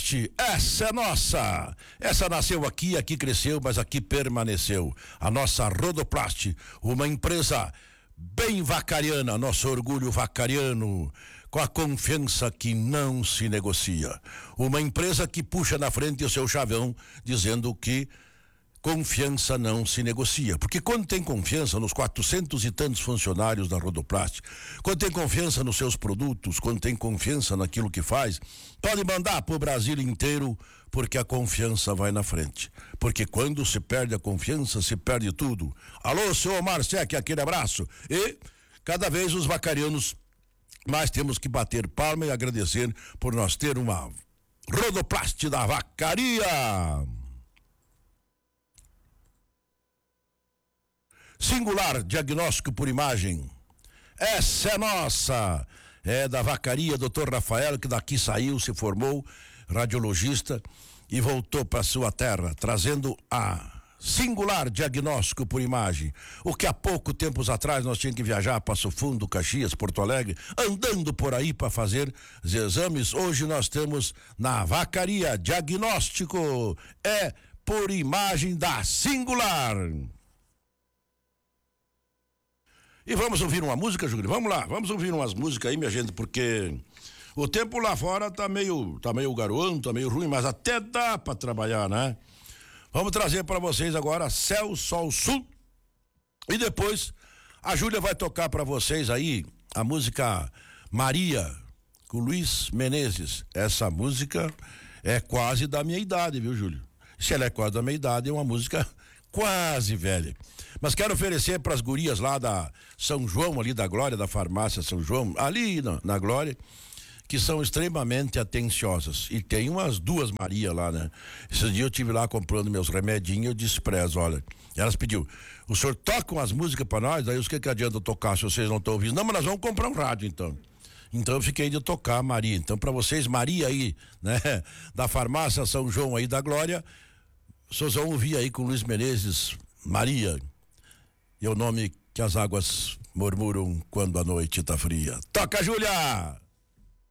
Rodoplast, essa é nossa. Essa nasceu aqui, aqui cresceu, mas aqui permaneceu. A nossa Rodoplast, uma empresa bem vacariana, nosso orgulho vacariano, com a confiança que não se negocia. Uma empresa que puxa na frente o seu chavão, dizendo que confiança não se negocia, porque quando tem confiança nos 400 e tantos funcionários da Rodoplast, quando tem confiança nos seus produtos, quando tem confiança naquilo que faz, pode mandar pro Brasil inteiro, porque a confiança vai na frente. Porque quando se perde a confiança, se perde tudo. Alô, senhor Marcec, aquele abraço. E cada vez os vacarianos mais temos que bater palma e agradecer por nós ter uma Rodoplast da vacaria. Singular diagnóstico por imagem. Essa é nossa. É da vacaria, doutor Rafael, que daqui saiu, se formou radiologista e voltou para sua terra, trazendo a singular diagnóstico por imagem. O que há pouco tempos atrás nós tínhamos que viajar para Passo Fundo, Caxias, Porto Alegre, andando por aí para fazer os exames. Hoje nós temos na vacaria diagnóstico é por imagem da Singular. E vamos ouvir uma música, Júlio? Vamos lá, vamos ouvir umas músicas aí, minha gente, porque o tempo lá fora tá meio garoando, tá meio ruim, mas até dá pra trabalhar, né? Vamos trazer pra vocês agora Céu, Sol, Sul. E depois a Júlia vai tocar pra vocês aí a música Maria, com Luiz Menezes. Essa música é quase da minha idade, viu, Júlio? Se ela é quase da minha idade, é uma música quase velha. Mas quero oferecer para as gurias lá da São João, ali da Glória, da farmácia São João, ali na Glória, que são extremamente atenciosas. E tem umas duas Maria lá, né? Esse dia eu estive lá comprando meus remedinhos, eu disse pra elas, olha, elas pediu, o senhor toca umas músicas para nós, daí os que adianta tocar se vocês não estão ouvindo? Não, mas nós vamos comprar um rádio então. Então eu fiquei de tocar Maria. Então para vocês, Maria aí, né? Da farmácia São João aí da Glória, vocês vão ouvir aí com Luiz Menezes, Maria. E é o nome que as águas murmuram quando a noite tá fria. Toca, Júlia!